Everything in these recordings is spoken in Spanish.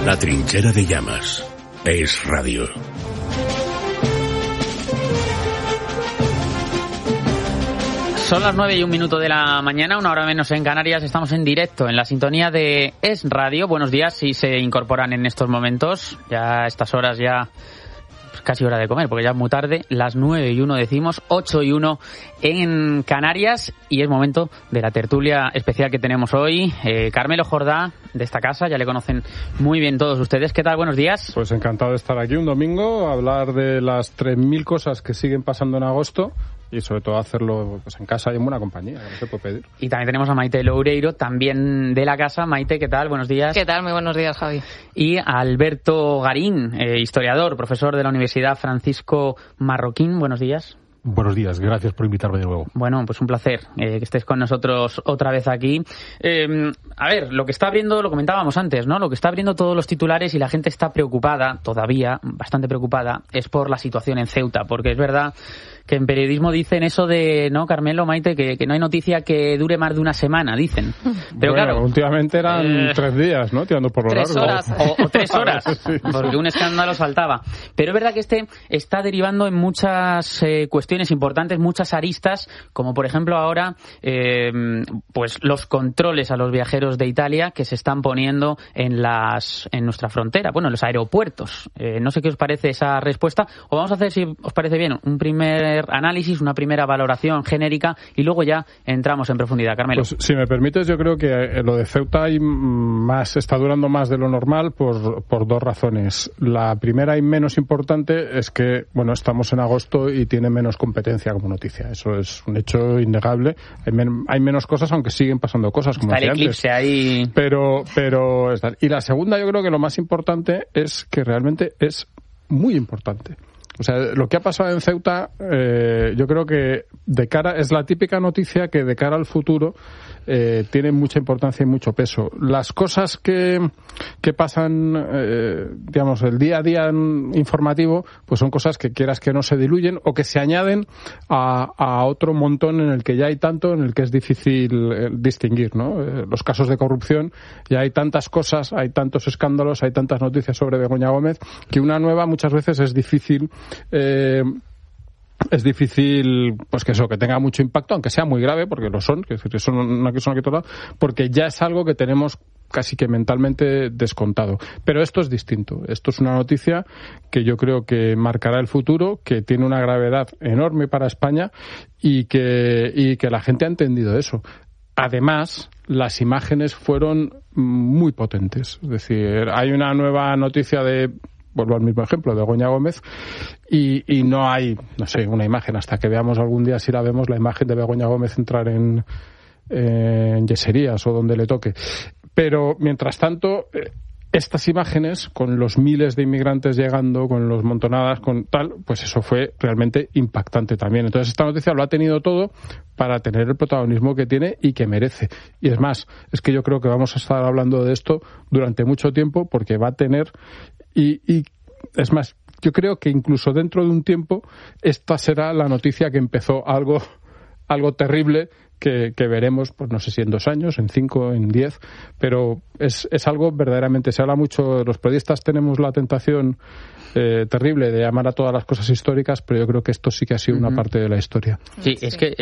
La trinchera de llamas. Es radio. Son las 9:01 de la mañana, 1 hora menos en Canarias. Estamos en directo en la sintonía de Es Radio. Buenos días, si se incorporan en estos momentos. Ya a estas horas ya casi hora de comer, porque ya es muy tarde. Las 9:01 decimos, 8:01 en Canarias. Y es momento de la tertulia especial que tenemos hoy. Carmelo Jordá, de esta casa, ya le conocen muy bien todos ustedes. ¿Qué tal? Buenos días. Pues encantado de estar aquí un domingo, a hablar de las 3.000 cosas que siguen pasando en agosto. Y sobre todo hacerlo pues en casa y en buena compañía, que no se puede pedir. Y también tenemos a Maite Loureiro, también de la casa. Maite, ¿qué tal? Buenos días. ¿Qué tal? Muy buenos días, Javi. Y a Alberto Garín, historiador, profesor de la Universidad Francisco Marroquín. Buenos días. Buenos días, gracias por invitarme de nuevo. Bueno, pues un placer que estés con nosotros otra vez aquí. A ver, lo que está abriendo, lo comentábamos antes, ¿no? Lo que está abriendo todos los titulares y la gente está preocupada, todavía, bastante preocupada, es por la situación en Ceuta, porque es verdad que en periodismo dicen eso de, ¿no, Carmelo, Maite? Que no hay noticia que dure más de una semana, dicen. Pero bueno, claro, últimamente eran 3 días, ¿no? Tirando por lo 3 largo. horas. O 3 horas, Sí. porque un escándalo saltaba. Pero es verdad que este está derivando en muchas cuestiones importantes, muchas aristas, como por ejemplo ahora pues los controles a los viajeros de Italia que se están poniendo en nuestra frontera, bueno, en los aeropuertos. No sé qué os parece esa respuesta, o vamos a hacer, si os parece bien, un primer análisis, una primera valoración genérica y luego ya entramos en profundidad. Carmelo. Pues si me permites, yo creo que lo de Ceuta está durando más de lo normal por 2 razones. La primera y menos importante es que, bueno, estamos en agosto y tiene menos competencia como noticia. Eso es un hecho innegable. Hay menos cosas, aunque siguen pasando cosas, como está decía el eclipse antes. ahí. Pero y la segunda, yo creo que lo más importante es que realmente es muy importante. O sea, lo que ha pasado en Ceuta, yo creo que es la típica noticia que de cara al futuro tiene mucha importancia y mucho peso. Las cosas que pasan, digamos, el día a día informativo, pues son cosas que quieras que no se diluyen o que se añaden a otro montón en el que ya hay tanto, en el que es difícil distinguir, ¿no? Los casos de corrupción, ya hay tantas cosas, hay tantos escándalos, hay tantas noticias sobre Begoña Gómez, que una nueva muchas veces es difícil pues que tenga mucho impacto, aunque sea muy grave, porque lo son, que son una cosa que otra, porque ya es algo que tenemos casi que mentalmente descontado. Pero esto es distinto. Esto es una noticia que yo creo que marcará el futuro, que tiene una gravedad enorme para España y que la gente ha entendido eso. Además, las imágenes fueron muy potentes. Es decir, hay una nueva noticia vuelvo al mismo ejemplo, de Begoña Gómez, y no hay, no sé, una imagen, hasta que veamos algún día, si la vemos, la imagen de Begoña Gómez entrar en Yeserías o donde le toque. Pero, mientras tanto, estas imágenes, con los miles de inmigrantes llegando, con los montonadas, con tal, pues eso fue realmente impactante también. Entonces, esta noticia lo ha tenido todo para tener el protagonismo que tiene y que merece. Y es más, es que yo creo que vamos a estar hablando de esto durante mucho tiempo, porque va a tener... Y es más, yo creo que incluso dentro de un tiempo esta será la noticia que empezó algo terrible que veremos, pues no sé si en 2 años, en 5, en 10, pero es algo verdaderamente, se habla mucho, los periodistas tenemos la tentación terrible de llamar a todas las cosas históricas, pero yo creo que esto sí que ha sido una parte de la historia. Sí, es que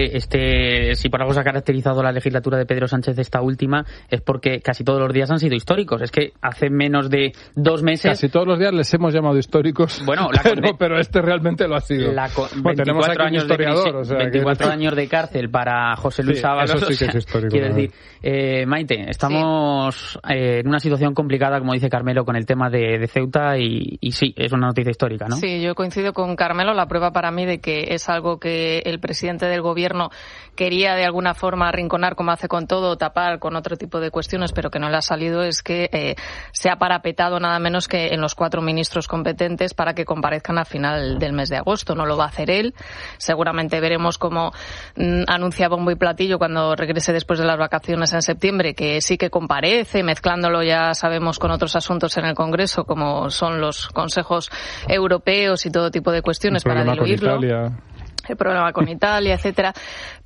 si por algo se ha caracterizado la legislatura de Pedro Sánchez esta última, es porque casi todos los días han sido históricos. Es que hace menos de 2 meses... Casi todos los días les hemos llamado históricos, bueno, pero este realmente lo ha sido. Tenemos aquí un historiador. 24 años de cárcel para José Luis Ábalos. Eso sí que es histórico. Quiero decir, Maite, estamos en una situación complicada, como dice Carmelo, con el tema de Ceuta y sí, es una noticia histórica, ¿no? Sí, yo coincido con Carmelo. La prueba para mí de que es algo que el presidente del gobierno quería de alguna forma arrinconar, como hace con todo, tapar con otro tipo de cuestiones, pero que no le ha salido, es que se ha parapetado nada menos que en los 4 ministros competentes para que comparezcan a final del mes de agosto. No lo va a hacer él. Seguramente veremos cómo anuncia bombo y platillo cuando regrese después de las vacaciones en septiembre, que sí que comparece, mezclándolo, ya sabemos, con otros asuntos en el Congreso, como son los consejos europeos y todo tipo de cuestiones para diluirlo. El problema con Italia, etcétera.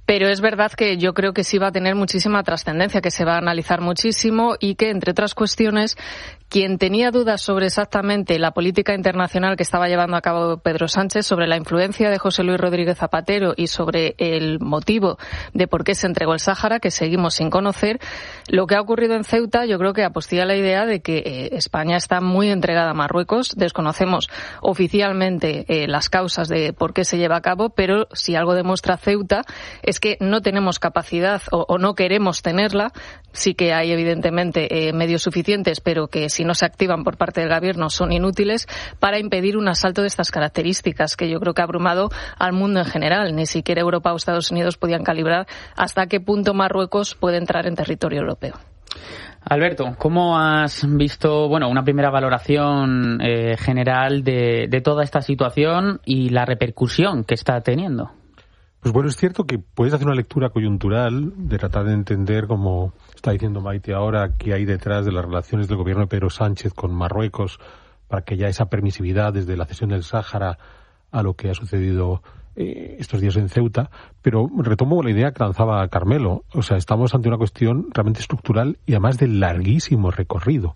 Pero es verdad que yo creo que sí va a tener muchísima trascendencia, que se va a analizar muchísimo y que, entre otras cuestiones, quien tenía dudas sobre exactamente la política internacional que estaba llevando a cabo Pedro Sánchez, sobre la influencia de José Luis Rodríguez Zapatero y sobre el motivo de por qué se entregó el Sáhara, que seguimos sin conocer, lo que ha ocurrido en Ceuta yo creo que apostilla la idea de que España está muy entregada a Marruecos. Desconocemos oficialmente las causas de por qué se lleva a cabo, pero si algo demuestra Ceuta es que no tenemos capacidad o no queremos tenerla. Sí que hay evidentemente medios suficientes, pero que si no se activan por parte del gobierno son inútiles para impedir un asalto de estas características, que yo creo que ha abrumado al mundo en general. Ni siquiera Europa o Estados Unidos podían calibrar hasta qué punto Marruecos puede entrar en territorio europeo. Alberto, ¿cómo has visto, una primera valoración general de toda esta situación y la repercusión que está teniendo? Pues bueno, es cierto que puedes hacer una lectura coyuntural de tratar de entender, como está diciendo Maite ahora, qué hay detrás de las relaciones del gobierno de Pedro Sánchez con Marruecos para que haya esa permisividad desde la cesión del Sáhara a lo que ha sucedido estos días en Ceuta, pero retomo la idea que lanzaba Carmelo. O sea, estamos ante una cuestión realmente estructural y además de larguísimo recorrido.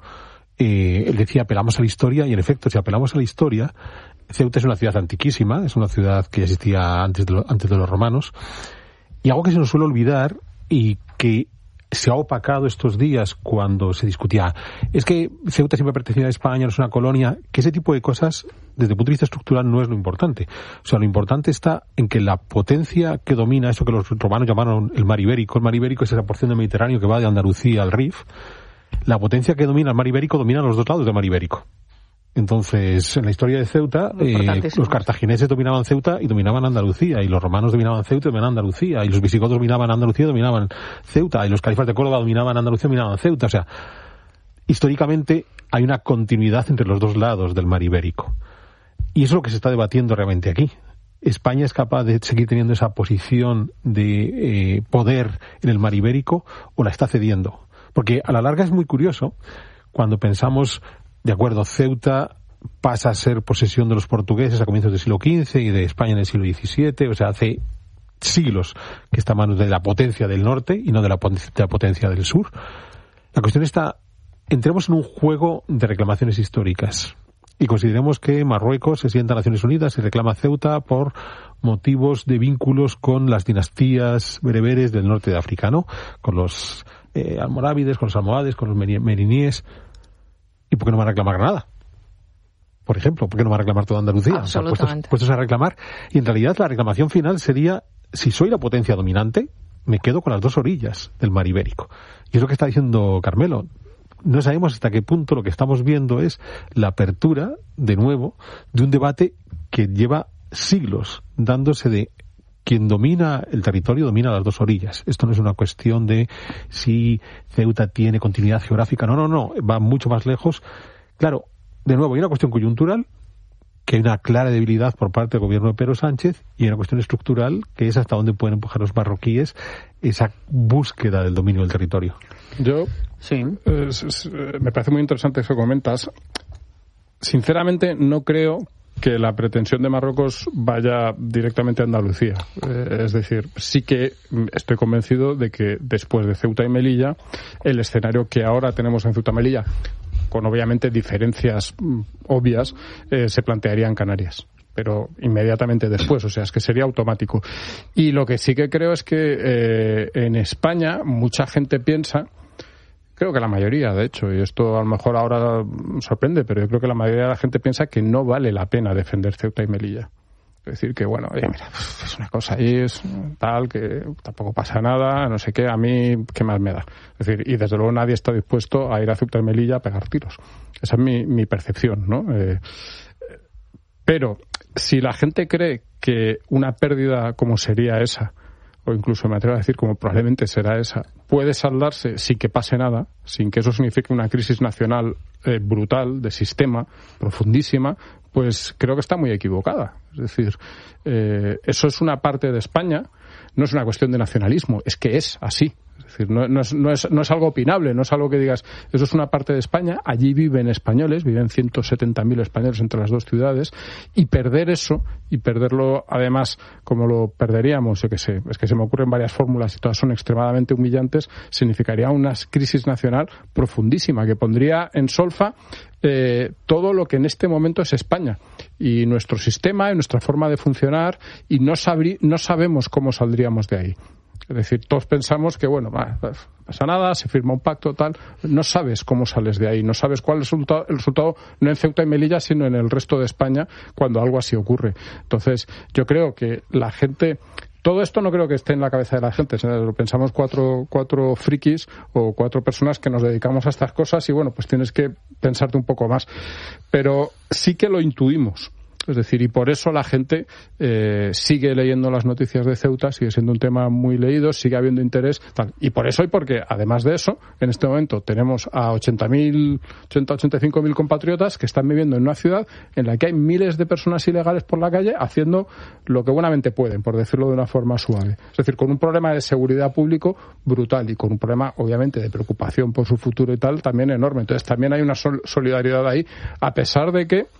Él decía, apelamos a la historia, y en efecto, si apelamos a la historia, Ceuta es una ciudad antiquísima, es una ciudad que ya existía antes de los romanos, y algo que se nos suele olvidar y que se ha opacado estos días cuando se discutía, es que Ceuta siempre pertenecía a España, no es una colonia, que ese tipo de cosas, desde el punto de vista estructural, no es lo importante. O sea, lo importante está en que la potencia que domina eso que los romanos llamaron el mar Ibérico es esa porción del Mediterráneo que va de Andalucía al Rif, la potencia que domina el mar Ibérico domina los dos lados del mar Ibérico. Entonces, en la historia de Ceuta, los cartagineses dominaban Ceuta y dominaban Andalucía, y los romanos dominaban Ceuta y dominaban Andalucía, y los visigodos dominaban Andalucía y dominaban Ceuta, y los califas de Córdoba dominaban Andalucía y dominaban Ceuta. O sea, históricamente hay una continuidad entre los dos lados del mar Ibérico. Y eso es lo que se está debatiendo realmente aquí. ¿España es capaz de seguir teniendo esa posición de poder en el mar Ibérico o la está cediendo? Porque a la larga es muy curioso cuando pensamos, de acuerdo, Ceuta pasa a ser posesión de los portugueses a comienzos del siglo XV y de España en el siglo XVII, o sea, hace siglos que está en manos de la potencia del norte y no de la potencia del sur. La cuestión está, entremos en un juego de reclamaciones históricas y consideremos que Marruecos se sienta a Naciones Unidas y reclama Ceuta por motivos de vínculos con las dinastías bereberes del norte de África, ¿no? Con los almorávides, con los almohades, con los meriníes. ¿Y por qué no va a reclamar Granada? Por ejemplo, ¿por qué no va a reclamar toda Andalucía? Absolutamente. O sea, puestos a reclamar. Y en realidad la reclamación final sería, si soy la potencia dominante, me quedo con las dos orillas del mar Ibérico. Y es lo que está diciendo Carmelo. No sabemos hasta qué punto lo que estamos viendo es la apertura, de nuevo, de un debate que lleva siglos dándose de quien domina el territorio domina las dos orillas. Esto no es una cuestión de si Ceuta tiene continuidad geográfica. No. Va mucho más lejos. Claro, de nuevo, hay una cuestión coyuntural, que hay una clara debilidad por parte del gobierno de Pedro Sánchez, y hay una cuestión estructural, que es hasta dónde pueden empujar los marroquíes esa búsqueda del dominio del territorio. Sí. Me parece muy interesante eso que comentas. Sinceramente, no creo que la pretensión de Marruecos vaya directamente a Andalucía. Es decir, sí que estoy convencido de que después de Ceuta y Melilla, el escenario que ahora tenemos en Ceuta y Melilla, con obviamente diferencias obvias, se plantearía en Canarias. Pero inmediatamente después, o sea, es que sería automático. Y lo que sí que creo es que en España mucha gente piensa, creo que la mayoría, de hecho, y esto a lo mejor ahora sorprende, pero yo creo que la mayoría de la gente piensa que no vale la pena defender Ceuta y Melilla. Es decir, que bueno, oye, mira, es una cosa ahí, es tal, que tampoco pasa nada, no sé qué, a mí, ¿qué más me da? Es decir, y desde luego nadie está dispuesto a ir a Ceuta y Melilla a pegar tiros. Esa es mi percepción, ¿no? Pero si la gente cree que una pérdida como sería esa, o incluso me atrevo a decir como probablemente será esa, puede saldarse sin que pase nada, sin que eso signifique una crisis nacional brutal, de sistema, profundísima, pues creo que está muy equivocada. Es decir, eso es una parte de España, no es una cuestión de nacionalismo, es que es así. Es decir, no es algo opinable, no es algo que digas, eso es una parte de España, allí viven españoles, viven 170.000 españoles entre las dos ciudades, y perder eso, y perderlo además como lo perderíamos, yo que sé, es que se me ocurren varias fórmulas y todas son extremadamente humillantes, significaría una crisis nacional profundísima que pondría en solfa todo lo que en este momento es España y nuestro sistema y nuestra forma de funcionar, y no sabemos cómo saldríamos de ahí. Es decir, todos pensamos que, bueno, no pasa nada, se firma un pacto, tal. No sabes cómo sales de ahí, no sabes cuál es el resultado, no en Ceuta y Melilla, sino en el resto de España, cuando algo así ocurre. Entonces, yo creo que la gente... Todo esto no creo que esté en la cabeza de la gente. Lo pensamos cuatro frikis o 4 personas que nos dedicamos a estas cosas y, bueno, pues tienes que pensarte un poco más. Pero sí que lo intuimos. Es decir, y por eso la gente sigue leyendo las noticias de Ceuta, sigue siendo un tema muy leído, sigue habiendo interés, tal. Y por eso, y porque además de eso, en este momento tenemos a 85.000 compatriotas que están viviendo en una ciudad en la que hay miles de personas ilegales por la calle haciendo lo que buenamente pueden, por decirlo de una forma suave. Es decir, con un problema de seguridad público brutal y con un problema, obviamente, de preocupación por su futuro y tal, también enorme. Entonces, también hay una solidaridad ahí, a pesar de que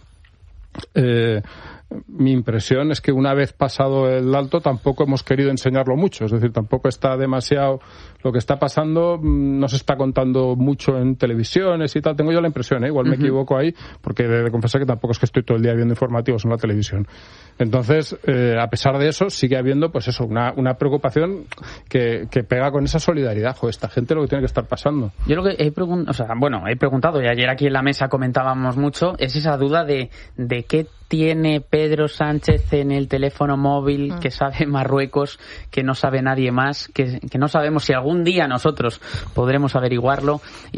mi impresión es que una vez pasado el alto tampoco hemos querido enseñarlo mucho, es decir, tampoco está demasiado lo que está pasando, no se está contando mucho en televisiones y tal, tengo yo la impresión, igual me equivoco ahí, porque he de confesar que tampoco es que estoy todo el día viendo informativos en la televisión. Entonces, a pesar de eso, sigue habiendo, pues eso, una preocupación que pega con esa solidaridad. Joder, esta gente lo que tiene que estar pasando. Yo lo que he preguntado, y ayer aquí en la mesa comentábamos mucho, es esa duda de qué tiene Pedro Sánchez en el teléfono móvil que sabe Marruecos, que no sabe nadie más, que no sabemos si algún día nosotros podremos averiguarlo,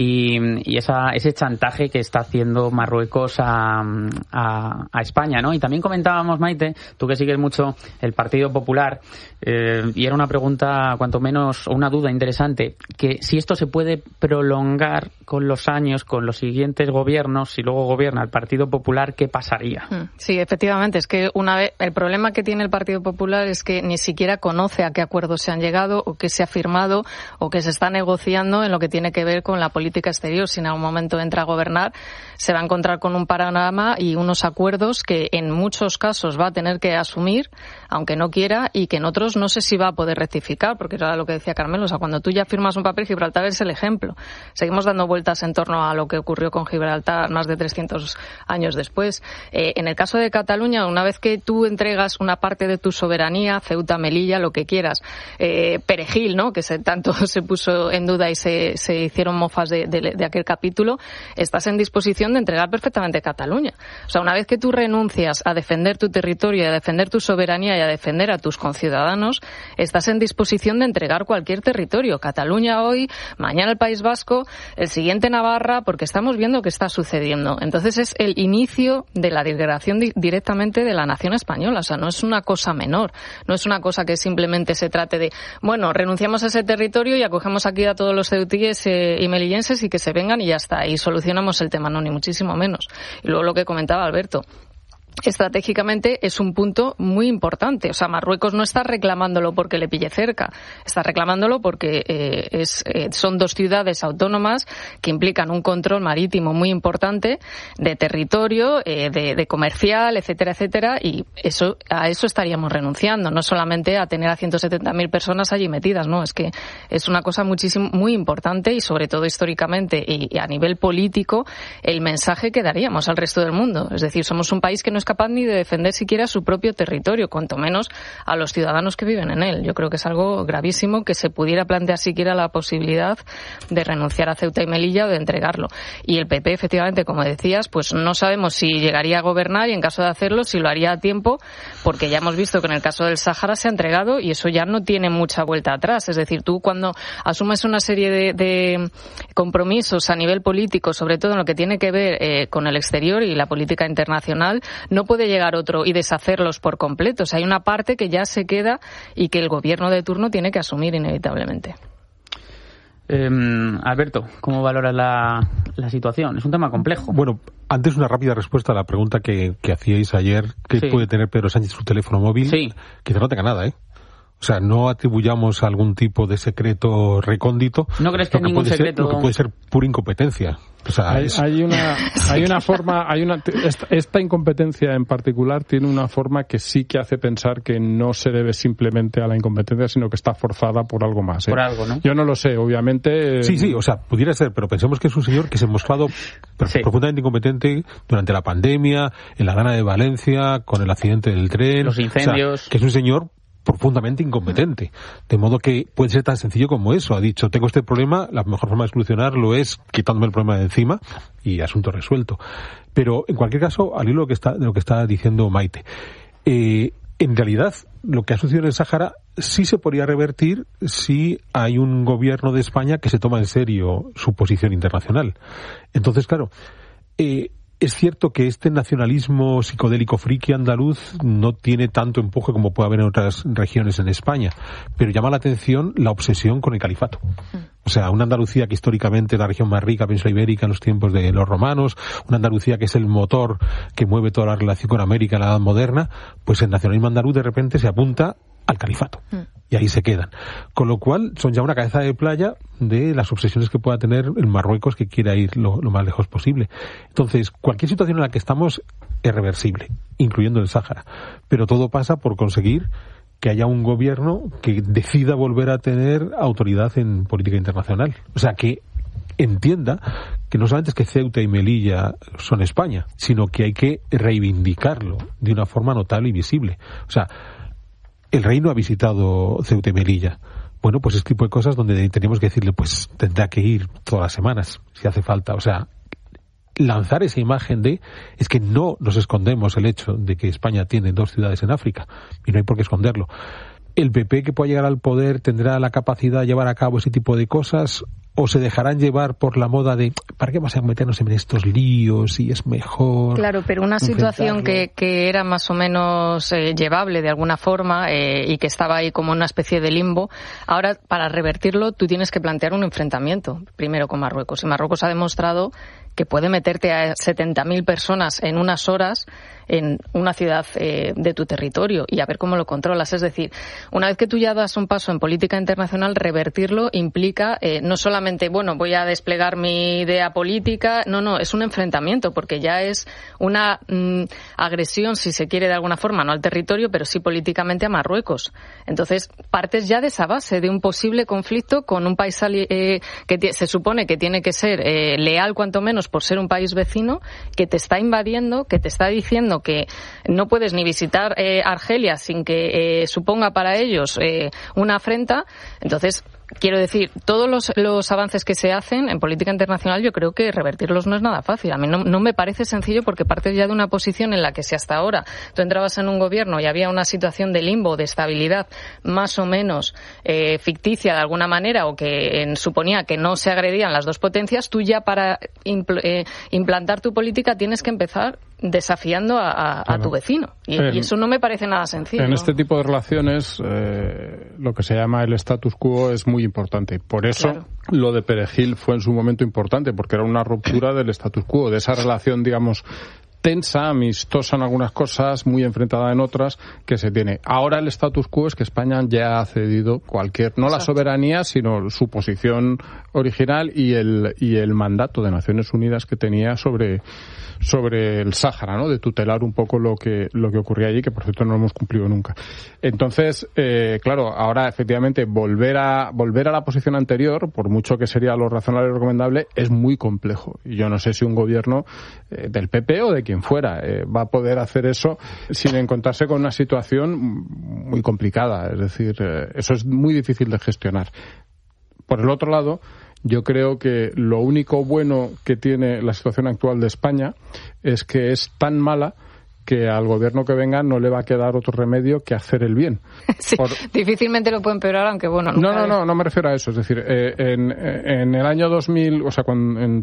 y ese chantaje que está haciendo Marruecos a España, ¿no? Y también comentábamos, Maite, tú que sigues mucho el Partido Popular, y era una pregunta, cuanto menos, o una duda interesante, que si esto se puede prolongar con los años, con los siguientes gobiernos, si luego gobierna el Partido Popular, ¿qué pasaría? Sí, efectivamente, es que el problema que tiene el Partido Popular es que ni siquiera conoce a qué acuerdos se han llegado o qué se ha firmado o qué se está negociando en lo que tiene que ver con la política exterior. Si en algún momento entra a gobernar, se va a encontrar con un panorama y unos acuerdos que en muchos casos va a tener que asumir, aunque no quiera, y que en otros no sé si va a poder rectificar, porque era lo que decía Carmelo, o sea, cuando tú ya firmas un papel, Gibraltar es el ejemplo. Seguimos dando vueltas en torno a lo que ocurrió con Gibraltar más de 300 años después. En el caso de Cataluña, una vez que tú entregas una parte de tu soberanía, Ceuta, Melilla, lo que quieras, Perejil, ¿no?, que tanto se puso en duda y se hicieron mofas de aquel capítulo, estás en disposición de entregar perfectamente Cataluña. O sea, una vez que tú renuncias a defender tu territorio, a defender tu soberanía y a defender a tus conciudadanos, estás en disposición de entregar cualquier territorio. Cataluña hoy, mañana el País Vasco, el siguiente Navarra, porque estamos viendo qué está sucediendo. Entonces es el inicio de la degradación directamente de la nación española. O sea, no es una cosa menor. No es una cosa que simplemente se trate de, bueno, renunciamos a ese territorio y acogemos aquí a todos los ceutíes y melillenses y que se vengan y ya está. Y solucionamos el tema. No, ni muchísimo menos. Y luego lo que comentaba Alberto. Estratégicamente es un punto muy importante. O sea, Marruecos no está reclamándolo porque le pille cerca, está reclamándolo porque son 2 ciudades autónomas que implican un control marítimo muy importante de territorio, de comercial, etcétera, etcétera, y a eso estaríamos renunciando, no solamente a tener a 170.000 personas allí metidas, no, es que es una cosa muy importante y sobre todo históricamente y a nivel político el mensaje que daríamos al resto del mundo. Es decir, somos un país que no es capaz ni de defender siquiera su propio territorio, cuanto menos a los ciudadanos que viven en él. Yo creo que es algo gravísimo que se pudiera plantear siquiera la posibilidad de renunciar a Ceuta y Melilla o de entregarlo. Y el PP, efectivamente, como decías, pues no sabemos si llegaría a gobernar y en caso de hacerlo, si lo haría a tiempo, porque ya hemos visto que en el caso del Sáhara se ha entregado y eso ya no tiene mucha vuelta atrás. Es decir, tú cuando asumes una serie de compromisos a nivel político, sobre todo en lo que tiene que ver con el exterior y la política internacional, no puede llegar otro y deshacerlos por completo. O sea, hay una parte que ya se queda y que el gobierno de turno tiene que asumir inevitablemente. Alberto, ¿cómo valoras la situación. Es un tema complejo. Bueno, antes una rápida respuesta a la pregunta que hacíais ayer. ¿Qué puede tener Pedro Sánchez en su teléfono móvil? Sí. Quizá no tenga nada, O sea, no atribuyamos algún tipo de secreto recóndito. ¿No crees que ningún secreto? Lo que puede ser pura incompetencia. O sea, hay una forma, esta incompetencia en particular tiene una forma que sí que hace pensar que no se debe simplemente a la incompetencia, sino que está forzada por algo más. Por algo, ¿no? Yo no lo sé, obviamente. Sí, o sea, pudiera ser, pero pensemos que es un señor que se ha mostrado profundamente incompetente durante la pandemia, en la Dana de Valencia, con el accidente del tren. Los incendios. O sea, que es un señor profundamente incompetente, de modo que puede ser tan sencillo como eso. Ha dicho, tengo este problema, la mejor forma de solucionarlo es quitándome el problema de encima y asunto resuelto. Pero en cualquier caso, al hilo de lo que está diciendo Maite, en realidad lo que ha sucedido en el Sáhara sí se podría revertir si hay un gobierno de España que se toma en serio su posición internacional. Entonces, claro, es cierto que este nacionalismo psicodélico friki andaluz no tiene tanto empuje como puede haber en otras regiones en España, pero llama la atención la obsesión con el califato. O sea, una Andalucía que históricamente es la región más rica, península ibérica, en los tiempos de los romanos, una Andalucía que es el motor que mueve toda la relación con América en la Edad Moderna, pues el nacionalismo andaluz de repente se apunta al califato. Y ahí se quedan. Con lo cual, son ya una cabeza de playa de las obsesiones que pueda tener el Marruecos, que quiera ir lo más lejos posible. Entonces, cualquier situación en la que estamos es reversible, incluyendo el Sáhara. Pero todo pasa por conseguir que haya un gobierno que decida volver a tener autoridad en política internacional. O sea, que entienda que no solamente es que Ceuta y Melilla son España, sino que hay que reivindicarlo de una forma notable y visible. O sea, el rey no ha visitado Ceuta y Melilla. Bueno, pues este tipo de cosas donde tenemos que decirle, pues tendrá que ir todas las semanas, si hace falta. O sea, lanzar esa imagen es que no nos escondemos el hecho de que España tiene 2 ciudades en África, y no hay por qué esconderlo. ¿El PP que pueda llegar al poder tendrá la capacidad de llevar a cabo ese tipo de cosas? ¿O se dejarán llevar por la moda de ¿para qué vamos a meternos en estos líos y es mejor? Claro, pero una situación que era más o menos llevable de alguna forma y que estaba ahí como una especie de limbo, ahora para revertirlo tú tienes que plantear un enfrentamiento primero con Marruecos. Y Marruecos ha demostrado que puede meterte a 70.000 personas en unas horas en una ciudad de tu territorio y a ver cómo lo controlas. Es decir, una vez que tú ya das un paso en política internacional, revertirlo implica no solamente, bueno, voy a desplegar mi idea política, no, es un enfrentamiento porque ya es una agresión, si se quiere de alguna forma, no al territorio, pero sí políticamente a Marruecos. Entonces, partes ya de esa base, de un posible conflicto con un país que se supone que tiene que ser leal cuanto menos por ser un país vecino, que te está invadiendo, que te está diciendo que no puedes ni visitar Argelia sin que suponga para ellos una afrenta. Entonces, quiero decir, todos los avances que se hacen en política internacional yo creo que revertirlos no es nada fácil. A mí no me parece sencillo porque partes ya de una posición en la que si hasta ahora tú entrabas en un gobierno y había una situación de limbo, de estabilidad más o menos ficticia de alguna manera o que suponía que no se agredían las dos potencias, tú ya para implantar tu política tienes que empezar desafiando a tu vecino. Y eso no me parece nada sencillo. En este tipo de relaciones lo que se llama el status quo es muy importante. Por eso claro, lo de Perejil fue en su momento importante, porque era una ruptura del status quo, de esa relación, digamos, tensa, amistosa en algunas cosas, muy enfrentada en otras, que se tiene. Ahora el status quo es que España ya ha cedido no la soberanía, sino su posición original y el mandato de Naciones Unidas que tenía sobre el Sáhara, ¿no? De tutelar un poco lo que ocurría allí, que por cierto no hemos cumplido nunca. Entonces, claro, ahora efectivamente volver a la posición anterior, por mucho que sería lo razonable y recomendable, es muy complejo. Y yo no sé si un gobierno del PP o de quien fuera va a poder hacer eso sin encontrarse con una situación muy complicada. Es decir, eso es muy difícil de gestionar. Por el otro lado, yo creo que lo único bueno que tiene la situación actual de España es que es tan mala que al gobierno que venga no le va a quedar otro remedio que hacer el bien. Sí, difícilmente lo puede empeorar, aunque bueno... No me refiero a eso. Es decir, en el año 2000, o sea, en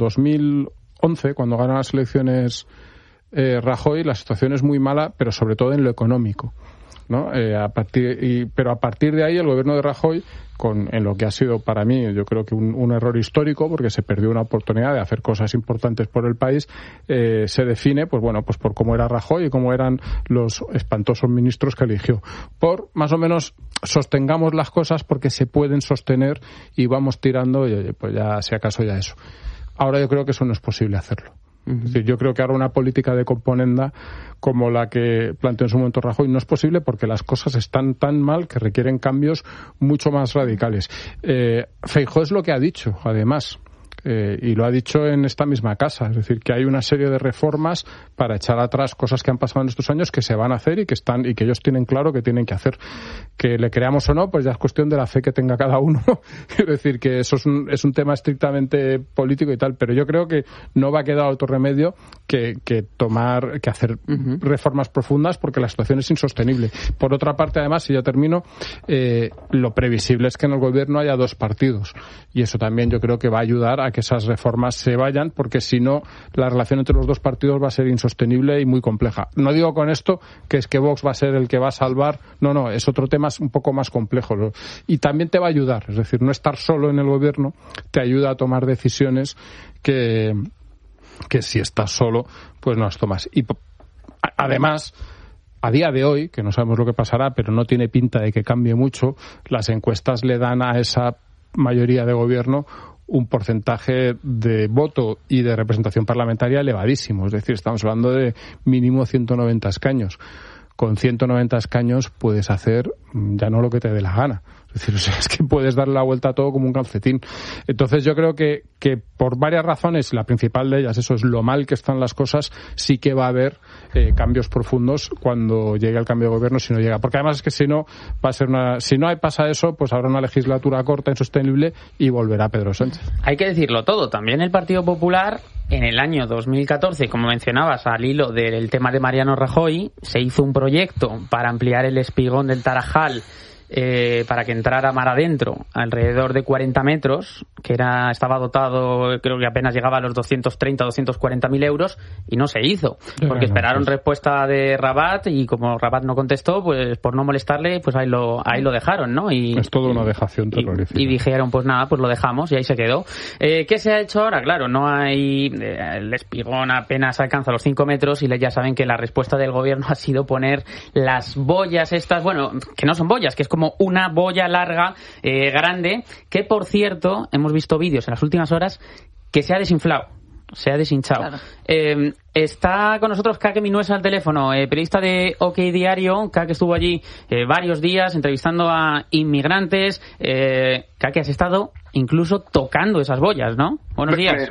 2011, cuando ganan las elecciones Rajoy, la situación es muy mala, pero sobre todo en lo económico. ¿no? Pero a partir de ahí el gobierno de Rajoy, en lo que ha sido para mí, yo creo que un error histórico, porque se perdió una oportunidad de hacer cosas importantes por el país, se define, pues por cómo era Rajoy y cómo eran los espantosos ministros que eligió. Por más o menos sostengamos las cosas porque se pueden sostener y vamos tirando, y pues ya si acaso ya eso. Ahora yo creo que eso no es posible hacerlo. Es decir, yo creo que ahora una política de componenda como la que planteó en su momento Rajoy no es posible porque las cosas están tan mal que requieren cambios mucho más radicales. Feijóo es lo que ha dicho, además. Y lo ha dicho en esta misma casa, es decir, que hay una serie de reformas para echar atrás cosas que han pasado en estos años que se van a hacer y que ellos tienen claro que tienen que hacer. Que le creamos o no, pues ya es cuestión de la fe que tenga cada uno. Es decir, que eso es un tema estrictamente político y tal, pero yo creo que no va a quedar otro remedio que hacer reformas profundas porque la situación es insostenible. Por otra parte, además, si ya termino, lo previsible es que en el gobierno haya dos partidos y eso también yo creo que va a ayudar a que esas reformas se vayan, porque si no, la relación entre los dos partidos va a ser insostenible y muy compleja. No digo con esto que es que Vox va a ser el que va a salvar, no, es otro tema un poco más complejo. Y también te va a ayudar, es decir, no estar solo en el gobierno te ayuda a tomar decisiones que si estás solo, pues no las tomas. Y además, a día de hoy, que no sabemos lo que pasará, pero no tiene pinta de que cambie mucho, las encuestas le dan a esa mayoría de gobierno un porcentaje de voto y de representación parlamentaria elevadísimo. Es decir, estamos hablando de mínimo 190 escaños. Con 190 escaños puedes hacer ya no lo que te dé la gana. Es decir, es que puedes darle la vuelta a todo como un calcetín. Entonces yo creo que por varias razones, la principal de ellas, eso es lo mal que están las cosas, sí que va a haber cambios profundos cuando llegue el cambio de gobierno, si no llega. Porque además es que si no, va a ser si no pasa eso, pues habrá una legislatura corta, insostenible, y volverá Pedro Sánchez. Hay que decirlo todo. También el Partido Popular, en el año 2014, como mencionabas, al hilo del tema de Mariano Rajoy, se hizo un proyecto para ampliar el espigón del Tarajal para que entrara mar adentro, alrededor de 40 metros, que estaba dotado, creo que apenas llegaba a los 230 o 240.000 euros, y no se hizo, porque esperaron respuesta de Rabat, y como Rabat no contestó, pues por no molestarle, pues ahí lo dejaron, ¿no? Y es toda una dejación terrorífica. Y dijeron, pues nada, pues lo dejamos, y ahí se quedó. ¿Qué se ha hecho ahora? Claro, no hay... el espigón apenas alcanza los 5 metros, y ya saben que la respuesta del gobierno ha sido poner las boyas estas, bueno, que no son boyas, que es como una boya larga, grande, que por cierto, hemos visto vídeos en las últimas horas que se ha desinflado, se ha deshinchado. Claro. Está con nosotros Kake Minuesa al teléfono, periodista de OK Diario. Kake estuvo allí varios días entrevistando a inmigrantes. Kake, has estado incluso tocando esas boyas, ¿no? Buenos días.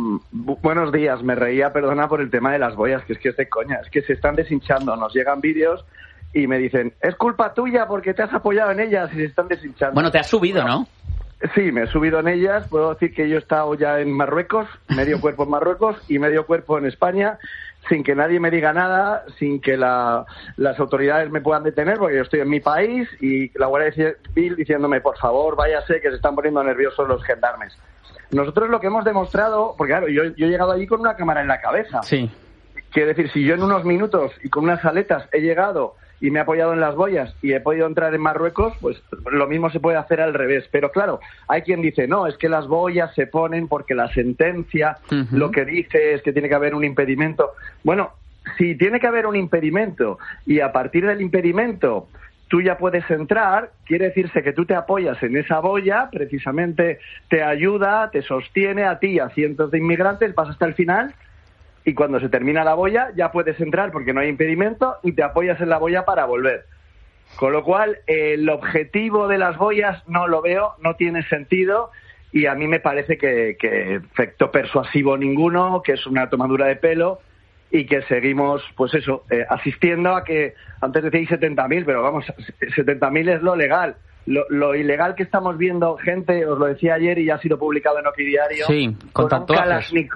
Buenos días. Me reía, perdona, por el tema de las boyas, que es de coña. Es que se están deshinchando. Nos llegan vídeos y me dicen, es culpa tuya porque te has apoyado en ellas y se están deshinchando. Bueno, te has subido, ¿no? Sí, me he subido en ellas. Puedo decir que yo he estado ya en Marruecos, medio cuerpo en Marruecos y medio cuerpo en España, sin que nadie me diga nada, sin que las autoridades me puedan detener, porque yo estoy en mi país y la Guardia Civil diciéndome, por favor, váyase, que se están poniendo nerviosos los gendarmes. Nosotros lo que hemos demostrado, porque claro, yo he llegado allí con una cámara en la cabeza. Sí. Quiere decir, si yo en unos minutos y con unas aletas he llegado y me he apoyado en las boyas y he podido entrar en Marruecos, pues lo mismo se puede hacer al revés. Pero claro, hay quien dice, no, es que las boyas se ponen porque la sentencia lo que dice es que tiene que haber un impedimento. Bueno, si tiene que haber un impedimento y a partir del impedimento tú ya puedes entrar, quiere decirse que tú te apoyas en esa boya, precisamente te ayuda, te sostiene a ti y a cientos de inmigrantes, vas hasta el final. Y cuando se termina la boya ya puedes entrar porque no hay impedimento y te apoyas en la boya para volver. Con lo cual, el objetivo de las boyas no lo veo, no tiene sentido y a mí me parece que efecto persuasivo ninguno, que es una tomadura de pelo y que seguimos, pues eso, asistiendo a que, antes decíais 70.000, pero vamos, 70.000 es lo legal. Lo ilegal que estamos viendo, gente, os lo decía ayer y ya ha sido publicado en OK Diario, sí, con un Kalashnikov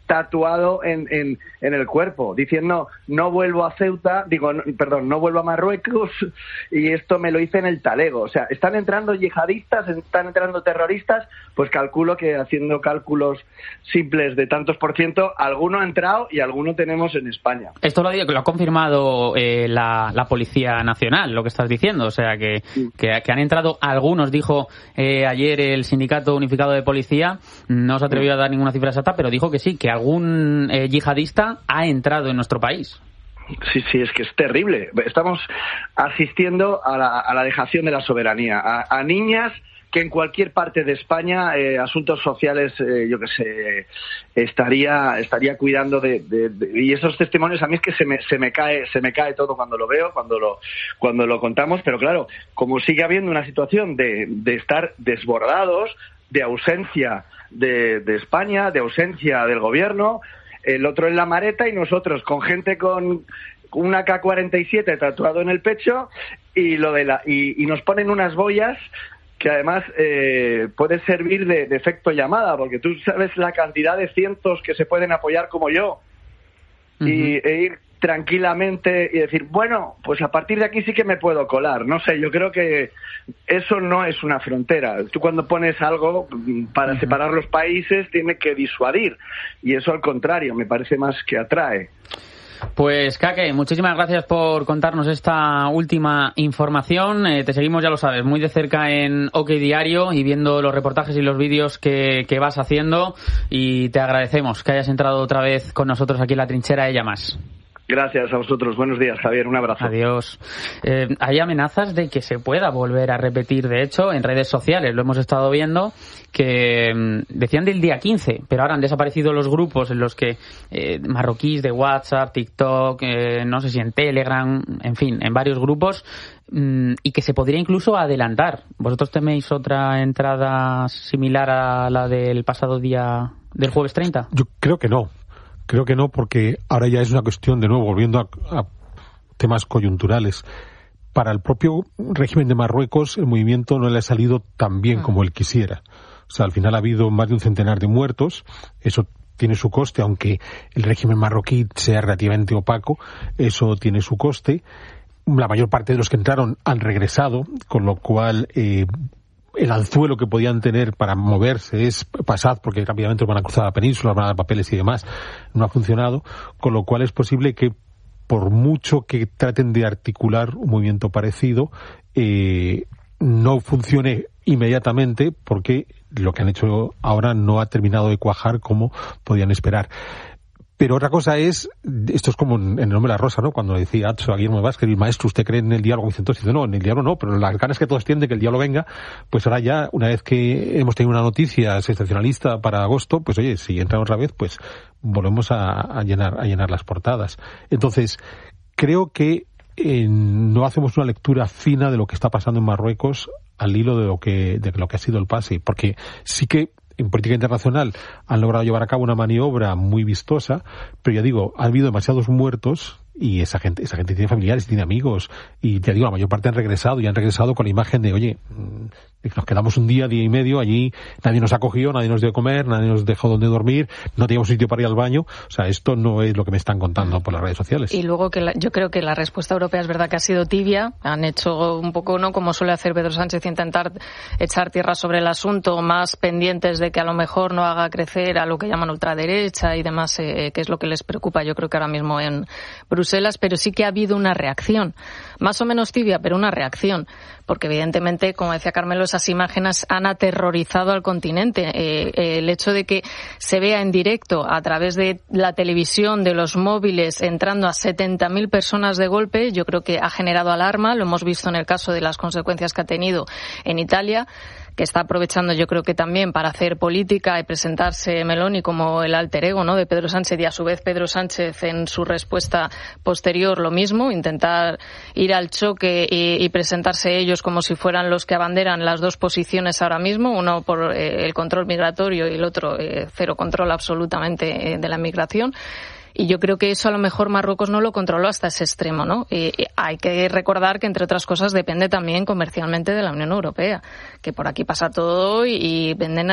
tatuado en el cuerpo, diciendo no vuelvo a Ceuta, no vuelvo a Marruecos, y esto me lo hice en el talego. O sea, están entrando yihadistas, están entrando terroristas, pues calculo que haciendo cálculos simples de tantos por ciento, alguno ha entrado y alguno tenemos en España. Esto lo ha confirmado la Policía Nacional, lo que estás diciendo, o sea, que han entrado algunos, dijo ayer el Sindicato Unificado de Policía, no se atrevió a dar ninguna cifra exacta, pero dijo que sí, que algún yihadista ha entrado en nuestro país. Sí, es que es terrible. Estamos asistiendo a la dejación de la soberanía, a niñas que en cualquier parte de España, asuntos sociales, estaría cuidando y esos testimonios a mí es que se me cae todo cuando lo veo, cuando lo contamos, pero claro, como sigue habiendo una situación de estar desbordados, de ausencia de España, de ausencia del gobierno, el otro en la maleta y nosotros con gente con una K-47 tatuado en el pecho y nos ponen unas boyas que además puede servir de efecto llamada, porque tú sabes la cantidad de cientos que se pueden apoyar como yo e ir tranquilamente y decir, bueno, pues a partir de aquí sí que me puedo colar. No sé, yo creo que eso no es una frontera. Tú cuando pones algo para separar los países tiene que disuadir, y eso al contrario me parece más que atrae. Pues, Kake, muchísimas gracias por contarnos esta última información. Te seguimos, ya lo sabes, muy de cerca en OK Diario y viendo los reportajes y los vídeos que vas haciendo, y te agradecemos que hayas entrado otra vez con nosotros aquí en la trinchera Ella Más. Gracias a vosotros. Buenos días, Javier. Un abrazo. Adiós. Hay amenazas de que se pueda volver a repetir, de hecho, en redes sociales. Lo hemos estado viendo, que decían del día 15, pero ahora han desaparecido los grupos en los que marroquíes de WhatsApp, TikTok, no sé si en Telegram, en fin, en varios grupos, y que se podría incluso adelantar. ¿Vosotros teméis otra entrada similar a la del pasado día del jueves 30? Yo creo que no. Creo que no, porque ahora ya es una cuestión, de nuevo, volviendo a temas coyunturales. Para el propio régimen de Marruecos, el movimiento no le ha salido tan bien como él quisiera. O sea, al final ha habido más de un centenar de muertos. Eso tiene su coste, aunque el régimen marroquí sea relativamente opaco, eso tiene su coste. La mayor parte de los que entraron han regresado, con lo cual el anzuelo que podían tener para moverse es pasad, porque rápidamente van a cruzar la península, van a dar papeles y demás, no ha funcionado, con lo cual es posible que por mucho que traten de articular un movimiento parecido, no funcione inmediatamente, porque lo que han hecho ahora no ha terminado de cuajar como podían esperar. Pero otra cosa es, esto es como en El nombre de la rosa, ¿no? Cuando le decía Atso a Guillermo Vázquez, el maestro, ¿usted cree en el diálogo? Y entonces dice, no, en el diálogo no, pero las ganas que todos tienen de que el diálogo venga, pues ahora ya, una vez que hemos tenido una noticia sensacionalista para agosto, pues oye, si entra otra vez, pues volvemos a llenar las portadas. Entonces, creo que no hacemos una lectura fina de lo que está pasando en Marruecos al hilo de lo que ha sido el pase, porque sí que en política internacional han logrado llevar a cabo una maniobra muy vistosa, pero ya digo, ha habido demasiados muertos y esa gente tiene familiares, tiene amigos, y ya digo, la mayor parte han regresado con la imagen de, oye, nos quedamos un día y medio allí, nadie nos acogió, nadie nos dio de comer, nadie nos dejó donde dormir, no teníamos sitio para ir al baño. O sea, esto no es lo que me están contando por las redes sociales. Y luego yo creo que la respuesta europea es verdad que ha sido tibia, han hecho un poco, ¿no?, como suele hacer Pedro Sánchez, intentar echar tierra sobre el asunto, más pendientes de que a lo mejor no haga crecer a lo que llaman ultraderecha y demás, que es lo que les preocupa, yo creo que ahora mismo en Bruselas, pero sí que ha habido una reacción, más o menos tibia, pero una reacción, porque evidentemente, como decía Carmelo, esas imágenes han aterrorizado al continente. El hecho de que se vea en directo a través de la televisión, de los móviles, entrando a 70.000 personas de golpe, yo creo que ha generado alarma. Lo hemos visto en el caso de las consecuencias que ha tenido en Italia, que está aprovechando, yo creo que también para hacer política y presentarse Meloni como el alter ego, ¿no?, de Pedro Sánchez, y a su vez Pedro Sánchez en su respuesta posterior lo mismo, intentar ir al choque y presentarse ellos como si fueran los que abanderan las dos posiciones ahora mismo, uno por el control migratorio y el otro cero control absolutamente de la migración. Y yo creo que eso a lo mejor Marruecos no lo controló hasta ese extremo, ¿no? Hay que recordar que, entre otras cosas, depende también comercialmente de la Unión Europea, que por aquí pasa todo y venden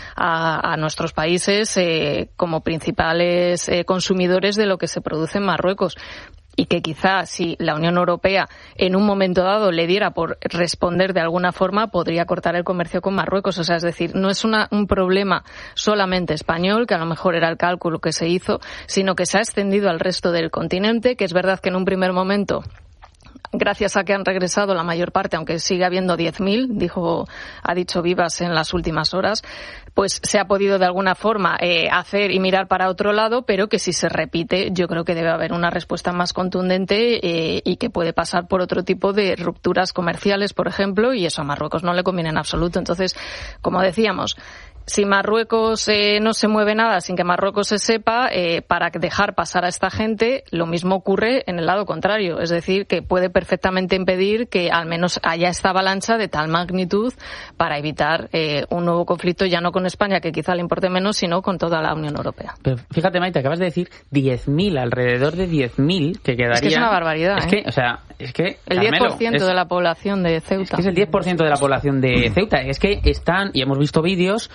a nuestros países como principales consumidores de lo que se produce en Marruecos. Y que quizás si la Unión Europea en un momento dado le diera por responder de alguna forma, podría cortar el comercio con Marruecos. O sea, es decir, no es un problema solamente español, que a lo mejor era el cálculo que se hizo, sino que se ha extendido al resto del continente, que es verdad que en un primer momento, gracias a que han regresado la mayor parte, aunque sigue habiendo 10.000, ha dicho Vivas en las últimas horas, pues se ha podido de alguna forma hacer y mirar para otro lado, pero que si se repite, yo creo que debe haber una respuesta más contundente y que puede pasar por otro tipo de rupturas comerciales, por ejemplo, y eso a Marruecos no le conviene en absoluto. Entonces, como decíamos, si Marruecos no se mueve nada sin que Marruecos se sepa, para dejar pasar a esta gente, lo mismo ocurre en el lado contrario. Es decir, que puede perfectamente impedir que al menos haya esta avalancha de tal magnitud para evitar un nuevo conflicto, ya no con España, que quizá le importe menos, sino con toda la Unión Europea. Pero fíjate, Maite, acabas de decir 10.000, alrededor de 10.000 que quedarían. Es que es una barbaridad. Es que el 10% de la población de Ceuta. Es el 10% de la población de Ceuta. Es que están, y hemos visto vídeos,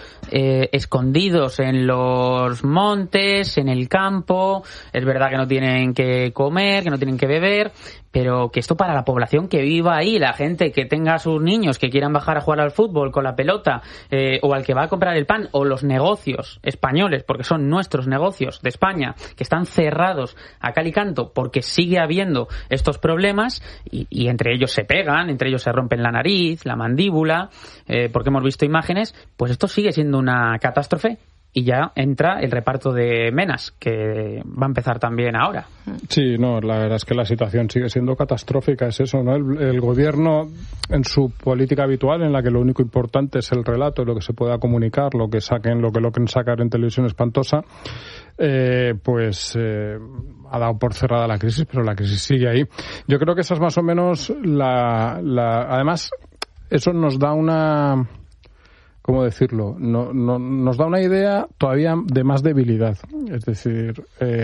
escondidos en los montes, en el campo. Es verdad que no tienen que comer, que no tienen que beber, pero que esto para la población que viva ahí, la gente que tenga a sus niños que quieran bajar a jugar al fútbol con la pelota, o al que va a comprar el pan, o los negocios españoles, porque son nuestros negocios de España, que están cerrados a cal y canto porque sigue habiendo estos problemas, y entre ellos se pegan, entre ellos se rompen la nariz, la mandíbula, porque hemos visto imágenes, pues esto sigue siendo una catástrofe. Y ya entra el reparto de menas, que va a empezar también ahora. Sí, no, la verdad es que la situación sigue siendo catastrófica, es eso, ¿no? El gobierno, en su política habitual, en la que lo único importante es el relato, lo que se pueda comunicar, lo que logren sacar en televisión espantosa, ha dado por cerrada la crisis, pero la crisis sigue ahí. Yo creo que esa es más o menos además, eso nos da una... ¿Cómo decirlo? Nos da una idea todavía de más debilidad. Es decir,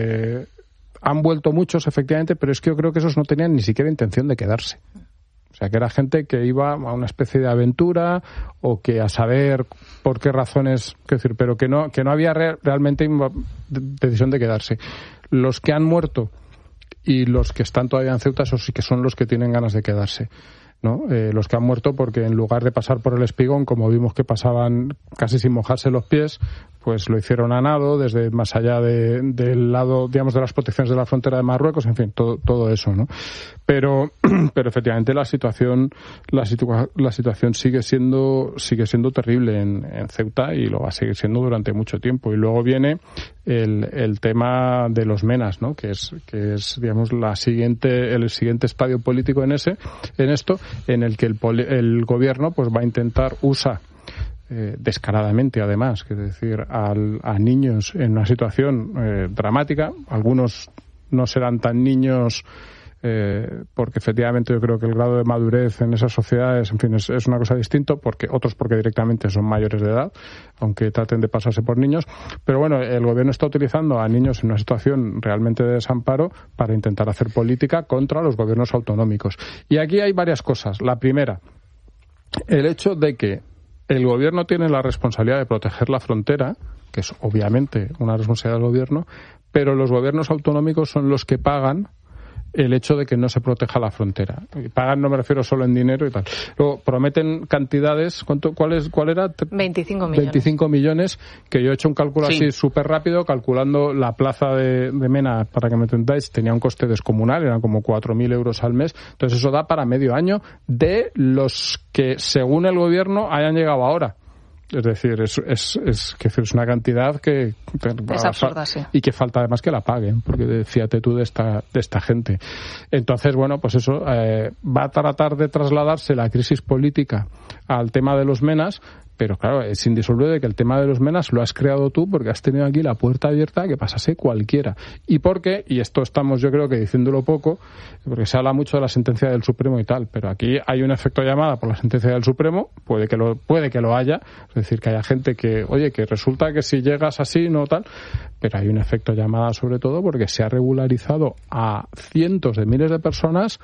han vuelto muchos, efectivamente, pero es que yo creo que esos no tenían ni siquiera intención de quedarse. O sea, que era gente que iba a una especie de aventura, o que a saber por qué razones, pero que no había realmente decisión de quedarse. Los que han muerto y los que están todavía en Ceuta, esos sí que son los que tienen ganas de quedarse, ¿no? Los que han muerto porque en lugar de pasar por el espigón, como vimos que pasaban casi sin mojarse los pies, pues lo hicieron a nado desde más allá del lado, digamos, de las protecciones de la frontera de Marruecos, en fin, todo eso, ¿no? Pero efectivamente la situación sigue siendo terrible en Ceuta, y lo va a seguir siendo durante mucho tiempo. Y luego viene el tema de los menas, ¿no? Que es digamos el siguiente estadio político en esto, en el que el gobierno pues va a intentar usar descaradamente, además, es decir, a niños en una situación dramática. Algunos no serán tan niños, porque efectivamente yo creo que el grado de madurez en esas sociedades, en fin, es una cosa distinta, porque directamente son mayores de edad, aunque traten de pasarse por niños. Pero bueno, el gobierno está utilizando a niños en una situación realmente de desamparo para intentar hacer política contra los gobiernos autonómicos. Y aquí hay varias cosas. La primera, el hecho de que el gobierno tiene la responsabilidad de proteger la frontera, que es obviamente una responsabilidad del gobierno, pero los gobiernos autonómicos son los que pagan el hecho de que no se proteja la frontera. Y pagan, no me refiero solo en dinero y tal. Luego prometen cantidades. ¿Cuál era? 25 millones. 25 millones, que yo he hecho un cálculo así súper rápido, calculando la plaza de Mena, para que me entendáis, tenía un coste descomunal, eran como 4.000 euros al mes. Entonces eso da para medio año de los que, según el gobierno, hayan llegado ahora. Es decir, es una cantidad que es absurda, sí. Y que falta además que la paguen, porque fíjate tú de esta gente. Entonces, bueno, pues eso va a tratar de trasladarse la crisis política al tema de los menas, Pero claro, es indisoluble que el tema de los menas lo has creado tú porque has tenido aquí la puerta abierta a que pasase cualquiera. ¿Y por qué? Y esto estamos yo creo que diciéndolo poco, porque se habla mucho de la sentencia del Supremo y tal, pero aquí hay un efecto llamada por la sentencia del Supremo, puede que lo haya, es decir, que haya gente que, oye, que resulta que si llegas así, no tal, pero hay un efecto llamada sobre todo porque se ha regularizado a cientos de miles de personas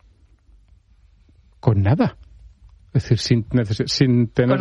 con nada. Es decir, sin tener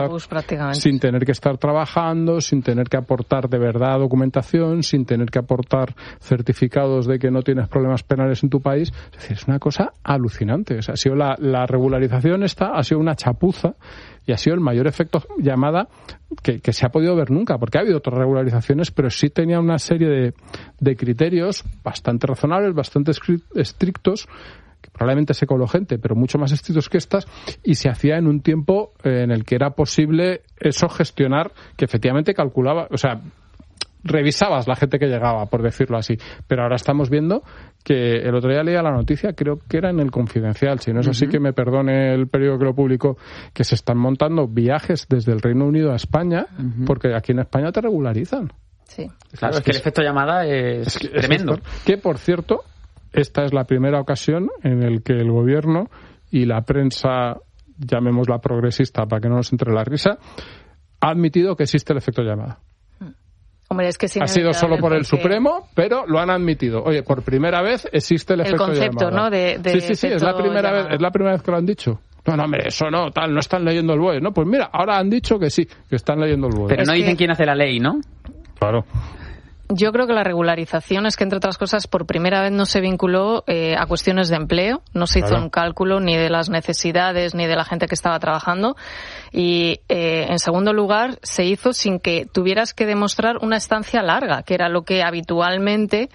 que estar trabajando, sin tener que aportar de verdad documentación, sin tener que aportar certificados de que no tienes problemas penales en tu país. Es decir, es una cosa alucinante. O sea, ha sido la regularización ha sido una chapuza y ha sido el mayor efecto llamada que se ha podido ver nunca, porque ha habido otras regularizaciones, pero sí tenía una serie de criterios bastante razonables, bastante estrictos, probablemente se coló gente, pero mucho más estrictos que estas, y se hacía en un tiempo en el que era posible eso gestionar, que efectivamente calculaba, o sea, revisabas la gente que llegaba, por decirlo así. Pero ahora estamos viendo que el otro día leía la noticia, creo que era en el Confidencial, si no es así que me perdone el periódico que lo publicó, que se están montando viajes desde el Reino Unido a España, porque aquí en España te regularizan. Sí. Claro, es que el efecto llamada es tremendo. Que, por cierto, esta es la primera ocasión en el que el gobierno y la prensa, llamémosla progresista para que no nos entre la risa, ha admitido que existe el efecto llamada. Hombre, es que ha sido solo por el Supremo, pero lo han admitido. Oye, por primera vez existe el efecto llamada. El concepto, ¿no? Sí, es la primera vez que lo han dicho. No, hombre, eso no están leyendo el BOE. No, pues mira, ahora han dicho que sí, que están leyendo el BOE. Pero no dicen quién hace la ley, ¿no? Claro. Yo creo que la regularización es que, entre otras cosas, por primera vez no se vinculó a cuestiones de empleo, no se hizo un cálculo ni de las necesidades ni de la gente que estaba trabajando, y en segundo lugar se hizo sin que tuvieras que demostrar una estancia larga, que era lo que habitualmente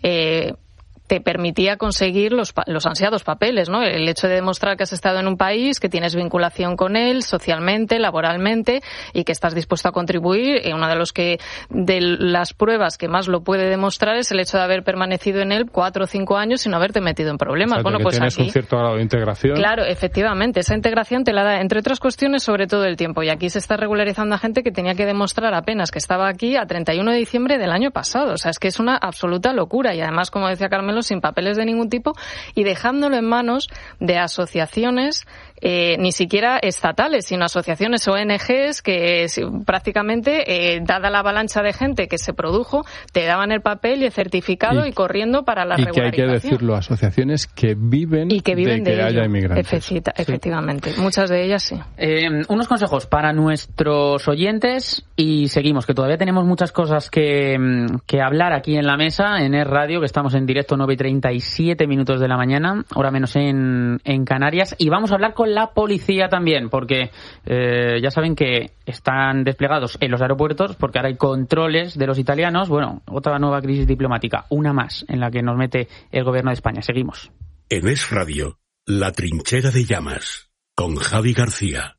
te permitía conseguir los ansiados papeles, ¿no? El hecho de demostrar que has estado en un país, que tienes vinculación con él socialmente, laboralmente, y que estás dispuesto a contribuir. Una de las pruebas que más lo puede demostrar es el hecho de haber permanecido en él 4 o 5 años sin haberte metido en problemas. Bueno, pues tienes un cierto grado de integración. Claro, efectivamente, esa integración te la da, entre otras cuestiones, sobre todo el tiempo. Y aquí se está regularizando a gente que tenía que demostrar apenas que estaba aquí a 31 de diciembre del año pasado. O sea, es que es una absoluta locura. Y además, como decía Carmelo, sin papeles de ningún tipo y dejándolo en manos de asociaciones ni siquiera estatales, sino asociaciones ONGs que prácticamente, dada la avalancha de gente que se produjo, te daban el papel y el certificado y corriendo para la regularización. Y que hay que decirlo, asociaciones que viven de que haya inmigrantes. Efectivamente, muchas de ellas sí. Unos consejos para nuestros oyentes y seguimos, que todavía tenemos muchas cosas que hablar aquí en la mesa, en Es Radio, que estamos en directo 9:37 minutos de la mañana, hora menos en Canarias, y vamos a hablar con la policía también, porque ya saben que están desplegados en los aeropuertos porque ahora hay controles de los italianos. Bueno, otra nueva crisis diplomática, una más en la que nos mete el gobierno de España. Seguimos. En Es Radio, La Trinchera de Llamas, con Javi García.